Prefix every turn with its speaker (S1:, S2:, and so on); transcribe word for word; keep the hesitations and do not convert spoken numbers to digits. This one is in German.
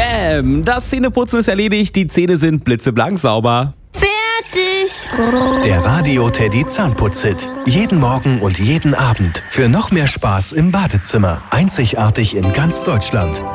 S1: Bam! Das Zähneputzen ist erledigt, die Zähne sind blitzeblank sauber.
S2: Fertig.
S3: Der Radio Teddy Zahnputz-Hit. Jeden Morgen und jeden Abend. Für noch mehr Spaß im Badezimmer. Einzigartig in ganz Deutschland.